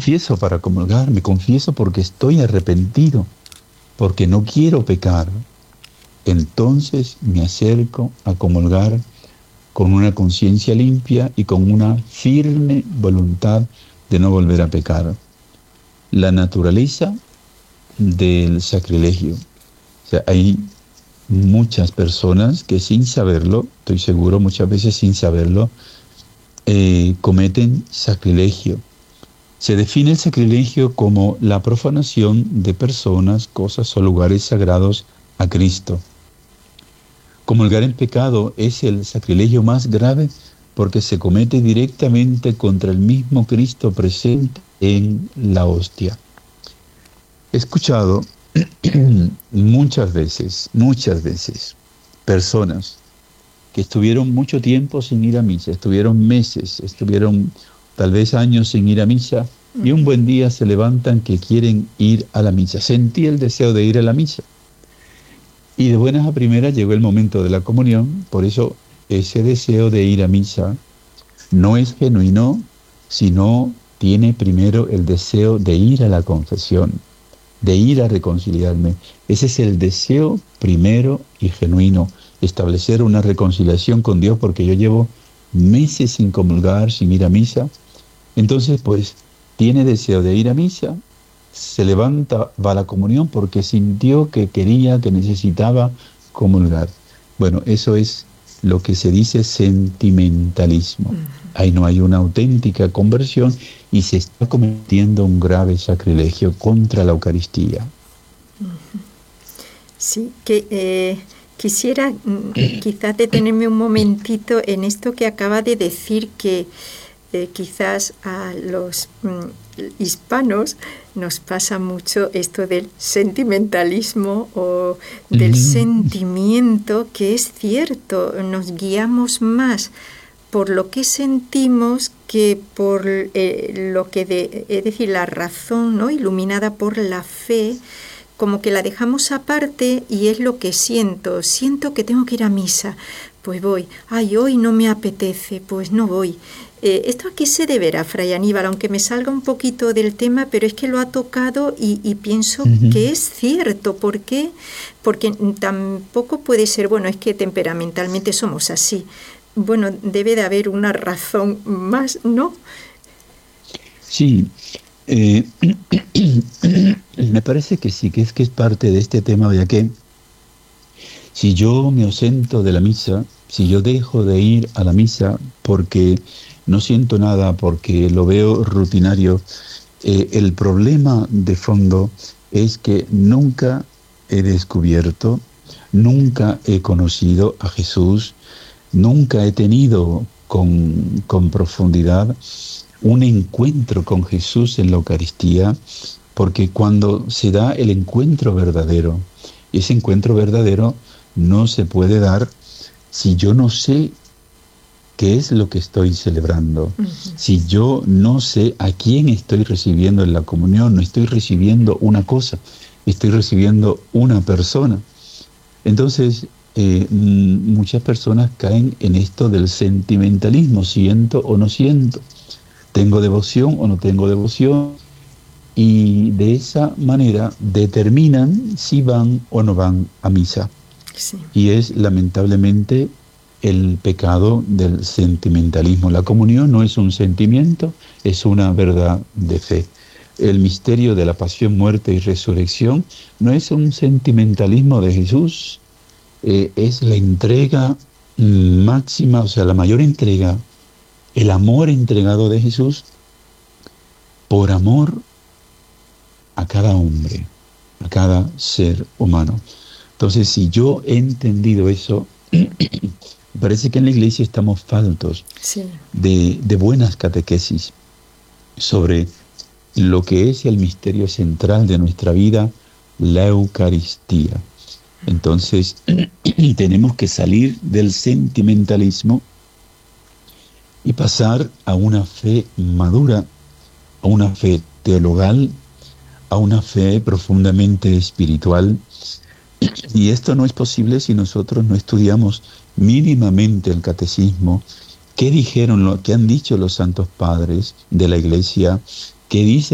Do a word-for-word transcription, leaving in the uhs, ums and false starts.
confieso para comulgar, me confieso porque estoy arrepentido, porque no quiero pecar. Entonces me acerco a comulgar con una conciencia limpia y con una firme voluntad de no volver a pecar. La naturaleza del sacrilegio. O sea, hay muchas personas que sin saberlo, estoy seguro, muchas veces sin saberlo, eh, cometen sacrilegio. Se define el sacrilegio como la profanación de personas, cosas o lugares sagrados a Cristo. Comulgar en pecado es el sacrilegio más grave porque se comete directamente contra el mismo Cristo presente en la hostia. He escuchado muchas veces, muchas veces, personas que estuvieron mucho tiempo sin ir a misa, estuvieron meses, estuvieron tal vez años sin ir a misa, y un buen día se levantan que quieren ir a la misa. Sentí el deseo de ir a la misa. Y de buenas a primeras llegó el momento de la comunión, por eso ese deseo de ir a misa no es genuino, sino tiene primero el deseo de ir a la confesión, de ir a reconciliarme. Ese es el deseo primero y genuino, establecer una reconciliación con Dios, porque yo llevo meses sin comulgar, sin ir a misa. Entonces, pues, tiene deseo de ir a misa, se levanta, va a la comunión porque sintió que quería, que necesitaba comulgar. Bueno, eso es lo que se dice sentimentalismo. Uh-huh. Ahí no hay una auténtica conversión y se está cometiendo un grave sacrilegio contra la Eucaristía. Uh-huh. Sí, que eh, quisiera quizás detenerme un momentito en esto que acaba de decir, que eh, quizás a los mm, hispanos nos pasa mucho esto del sentimentalismo o del mm. sentimiento, que es cierto, nos guiamos más por lo que sentimos que por eh, lo que, de, es decir, la razón, ¿no?, iluminada por la fe, como que la dejamos aparte y es lo que siento. Siento que tengo que ir a misa, pues voy. Ay, hoy no me apetece, pues no voy. Eh, ¿Esto a qué se deberá, Fray Aníbal? Aunque me salga un poquito del tema, pero es que lo ha tocado y, y pienso uh-huh. que es cierto. ¿Por qué? Porque tampoco puede ser, bueno, es que temperamentalmente somos así. Bueno, debe de haber una razón más, ¿no? Sí, eh, me parece que sí, que es que es parte de este tema, ya que si yo me ausento de la misa, si yo dejo de ir a la misa porque no siento nada, porque lo veo rutinario, eh, el problema de fondo es que nunca he descubierto, nunca he conocido a Jesús, nunca he tenido con, con profundidad un encuentro con Jesús en la Eucaristía, porque cuando se da el encuentro verdadero, ese encuentro verdadero no se puede dar si yo no sé qué es lo que estoy celebrando, uh-huh. si yo no sé a quién estoy recibiendo en la comunión. No estoy recibiendo una cosa, estoy recibiendo una persona. Entonces, eh, muchas personas caen en esto del sentimentalismo, siento o no siento, tengo devoción o no tengo devoción, y de esa manera determinan si van o no van a misa. Sí. Y es lamentablemente el pecado del sentimentalismo. La comunión no es un sentimiento, es una verdad de fe. El misterio de la pasión, muerte y resurrección no es un sentimentalismo de Jesús, eh, es la entrega máxima, o sea, la mayor entrega, el amor entregado de Jesús por amor a cada hombre, a cada ser humano. Entonces, si yo he entendido eso, parece que en la Iglesia estamos faltos sí. de, de buenas catequesis sobre lo que es el misterio central de nuestra vida, la Eucaristía. Entonces, tenemos que salir del sentimentalismo y pasar a una fe madura, a una fe teologal, a una fe profundamente espiritual. Y esto no es posible si nosotros no estudiamos mínimamente el catecismo. ¿Qué dijeron, lo que han dicho los santos padres de la Iglesia? ¿Qué dice